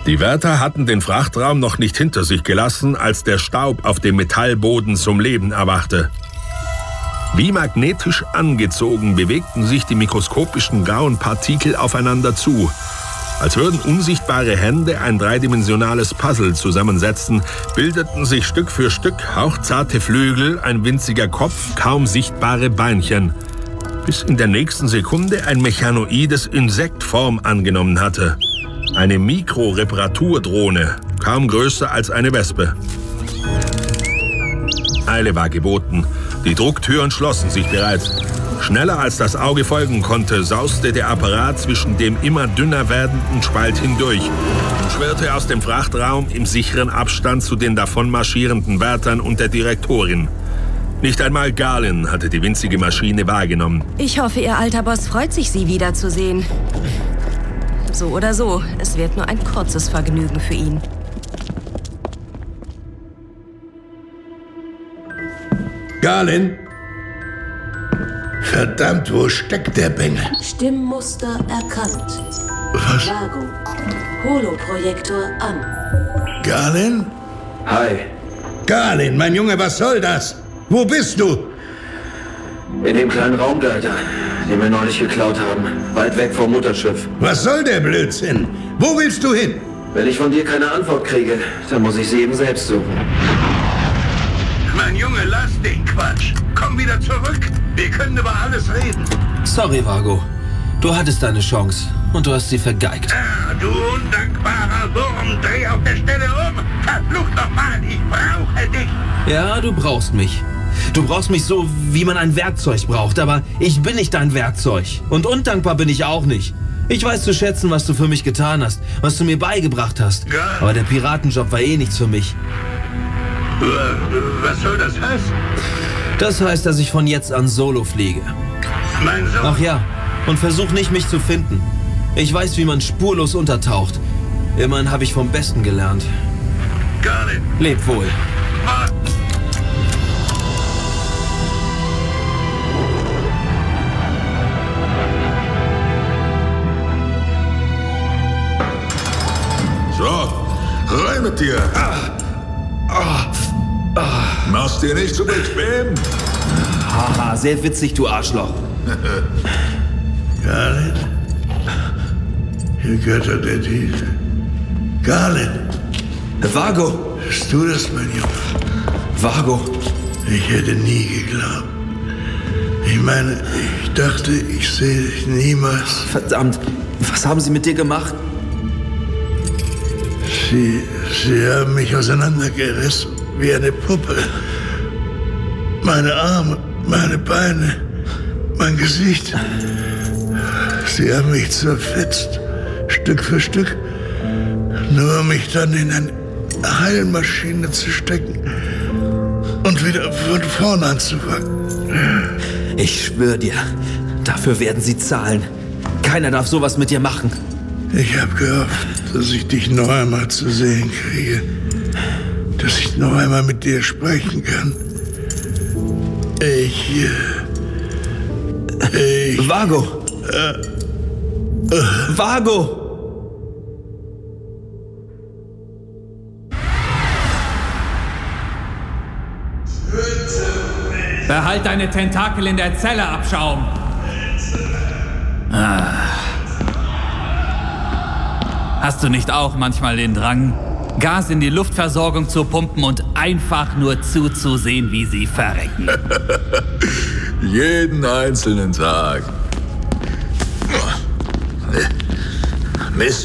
Die Wärter hatten den Frachtraum noch nicht hinter sich gelassen, als der Staub auf dem Metallboden zum Leben erwachte. Wie magnetisch angezogen bewegten sich die mikroskopischen grauen Partikel aufeinander zu. Als würden unsichtbare Hände ein dreidimensionales Puzzle zusammensetzen, bildeten sich Stück für Stück hauchzarte Flügel, ein winziger Kopf, kaum sichtbare Beinchen. Bis in der nächsten Sekunde ein mechanoides Insekt Form angenommen hatte. Eine Mikroreparaturdrohne, kaum größer als eine Wespe. Eile war geboten. Die Drucktüren schlossen sich bereits. Schneller als das Auge folgen konnte, sauste der Apparat zwischen dem immer dünner werdenden Spalt hindurch und schwirrte aus dem Frachtraum im sicheren Abstand zu den davonmarschierenden Wärtern und der Direktorin. Nicht einmal Galen hatte die winzige Maschine wahrgenommen. Ich hoffe, Ihr alter Boss freut sich, Sie wiederzusehen. So oder so, es wird nur ein kurzes Vergnügen für ihn. Galen? Verdammt, wo steckt der Bengel? Stimmmuster erkannt. Was? Vago. Holoprojektor an. Galen? Hi. Galen, mein Junge, was soll das? Wo bist du? In dem kleinen Raum da, den wir neulich geklaut haben. Weit weg vom Mutterschiff. Was soll der Blödsinn? Wo willst du hin? Wenn ich von dir keine Antwort kriege, dann muss ich sie eben selbst suchen. Mein Junge, lass den Quatsch. Komm wieder zurück. Wir können über alles reden. Sorry, Vago. Du hattest deine Chance und du hast sie vergeigt. Ah, du undankbarer Wurm, dreh auf der Stelle um. Verflucht nochmal, ich brauche dich. Ja, du brauchst mich. Du brauchst mich so, wie man ein Werkzeug braucht, aber ich bin nicht dein Werkzeug. Und undankbar bin ich auch nicht. Ich weiß zu schätzen, was du für mich getan hast, was du mir beigebracht hast. Ja. Aber der Piratenjob war eh nichts für mich. Was soll das heißen? Das heißt, dass ich von jetzt an solo fliege. Mein Sohn. Ach ja, und versuch nicht, mich zu finden. Ich weiß, wie man spurlos untertaucht. Immerhin habe ich vom Besten gelernt. Galen. Leb wohl. So, rein mit dir. Mach's dir nicht zu bequem. Haha, sehr witzig, du Arschloch. Galen? Ihr Götter der Tiefe. Galen, Vago! bist du das, mein Junge? Vago! Ich hätte nie geglaubt. Ich meine, ich dachte, ich sehe dich niemals. Verdammt, was haben sie mit dir gemacht? Sie haben mich auseinandergerissen wie eine Puppe. Meine Arme, meine Beine, mein Gesicht. Sie haben mich zerfetzt, Stück für Stück. Nur um mich dann in eine Heilmaschine zu stecken und wieder von vorne anzufangen. Ich schwöre dir, dafür werden sie zahlen. Keiner darf sowas mit dir machen. Ich habe gehofft, dass ich dich noch einmal zu sehen kriege. Dass ich noch einmal mit dir sprechen kann. Vago! Vago! Behalt deine Tentakel in der Zelle, Abschaum! Hast du nicht auch manchmal den Drang, Gas in die Luftversorgung zu pumpen und einfach nur zuzusehen, wie sie verrecken? Jeden einzelnen Tag. Mist.